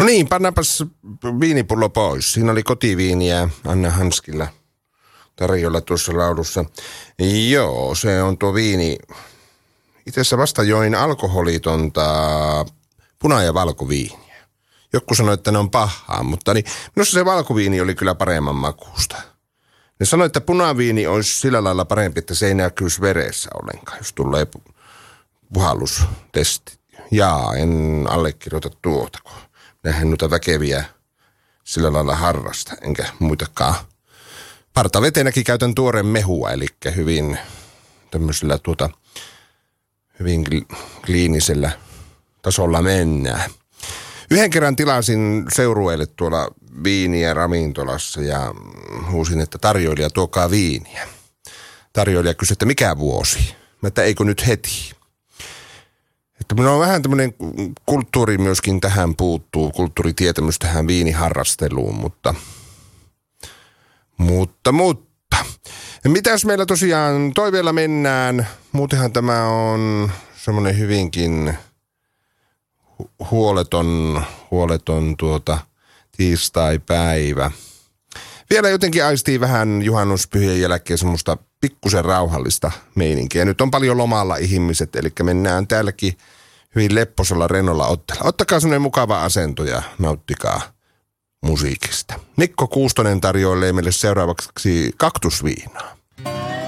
No niin, pannaanpas viinipullo pois. Siinä oli kotiviiniä Anna Hanskilla tarjolla tuossa laulussa. Joo, se on tuo viini. Itse asiassa vasta join alkoholitonta puna- ja valkoviiniä. Joku sanoi, että ne on pahaa, mutta niin, minusta se valkoviini oli kyllä paremman makuusta. Ne sanoi, että punaviini olisi sillä lailla parempi, että se ei näkyisi veressä ollenkaan, jos tulee puhallustesti. Jaa, en allekirjoita tuota, kun nähdään noita väkeviä sillä lailla harrasta, enkä muitakaan. Partavetenäkin käytän tuoreen mehua, eli hyvin tämmöisellä hyvin kliinisellä tasolla mennään. Yhden kerran tilasin seurueelle tuolla viiniä ravintolassa ja huusin, että tarjoilija tuokaa viiniä. Tarjoilija kysyi, että mikä vuosi? Mä että eikö nyt heti? Että minulla on vähän tämmöinen kulttuuri myöskin tähän puuttuu, kulttuuritietämys tähän viiniharrasteluun, mutta. Ja mitäs meillä tosiaan toiveella mennään? Muutenhan tämä on semmoinen hyvinkin huoleton tiistaipäivä. Vielä jotenkin aistii vähän juhannuspyhien jälkeen semmoista pikkusen rauhallista meininkiä. Nyt on paljon lomalla ihmiset, eli mennään täälläkin hyvin lepposella rennolla otteella. Ottakaa semmoinen mukava asento ja nauttikaa musiikista. Mikko Kuustonen tarjoilee meille seuraavaksi kaktusviinaa.